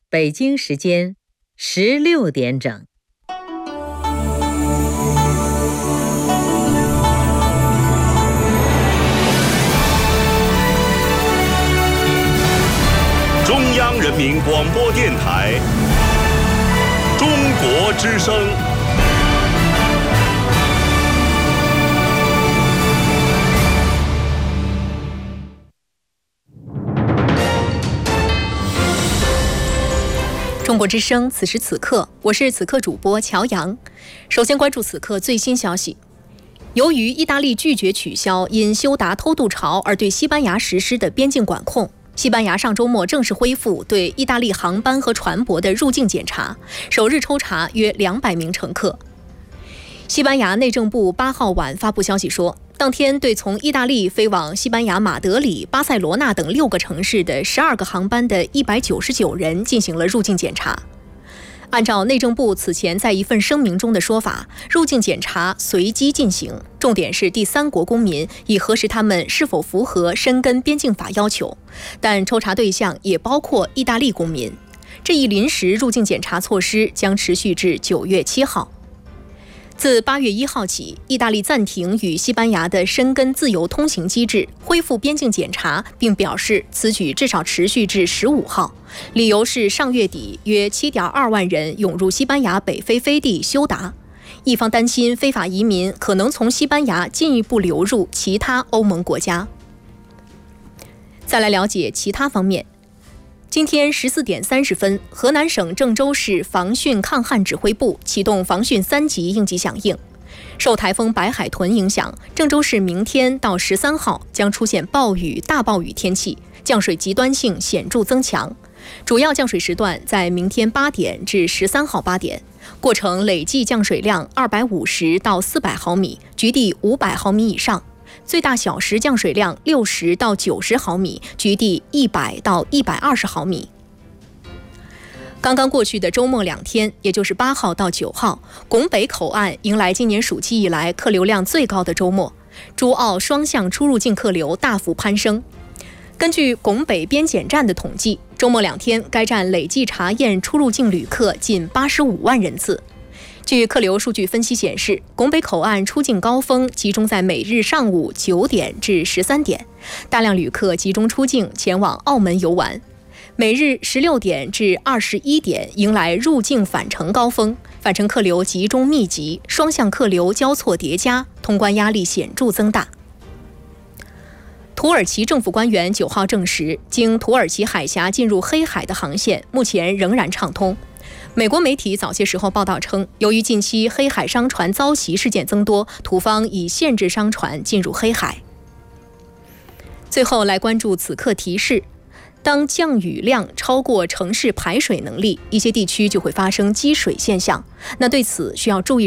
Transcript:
北京时间16点整。 中央人民广播电台中国之声。 中国之声，此时此刻，我是此刻主播乔阳。首先关注此刻最新消息。由于意大利拒绝取消因休达偷渡潮而对西班牙实施的边境管控，西班牙上周末正式恢复对意大利航班和船舶的入境检查，首日抽查约200名乘客。西班牙内政部8号晚发布消息说，当天对从意大利飞往西班牙马德里、巴塞罗那等6个城市的12个航班的199人进行了入境检查。按照内政部此前在一份声明中的说法，入境检查随机进行，重点是第三国公民，以核实他们是否符合申根边境法要求，但抽查对象也包括意大利公民。这一临时入境检查措施将持续至9月7号。自8月1号起，意大利暂停与西班牙的申根自由通行机制，恢复边境检查，并表示此举至少持续至15号。理由是上月底约7.2万人涌入西班牙北非飞地休达，一方担心非法移民可能从西班牙进一步流入其他欧盟国家。再来了解其他方面。今天14点30分，河南省郑州市防汛抗旱指挥部启动防汛3级应急响应。受台风白海豚影响，郑州市明天到13号将出现暴雨、大暴雨天气，降水极端性显著增强。主要降水时段在明天8点至13号8点，过程累计降水量250到400毫米，局地500毫米以上。最大小时降水量60到90毫米，局地100到120毫米。刚刚过去的周末2天，也就是8号到9号，拱北口岸迎来今年暑期以来客流量最高的周末，珠澳双向出入境客流大幅攀升。根据拱北边检站的统计，周末2天该站累计查验出入境旅客近85万人次。据客流数据分析显示，拱北口岸出境高峰集中在每日上午9点至13点，大量旅客集中出境前往澳门游玩。每日16点至21点迎来入境返程高峰，返程客流集中密集，双向客流交错叠加，通关压力显著增大。土耳其政府官员9号证实，经土耳其海峡进入黑海的航线目前仍然畅通。美国媒体早些时候报道称，由于近期黑海商船遭袭事件增多，土方已限制商船进入黑海。最后来关注此刻提示，当降雨量超过城市排水能力，一些地区就会发生积水现象。那对此需要注意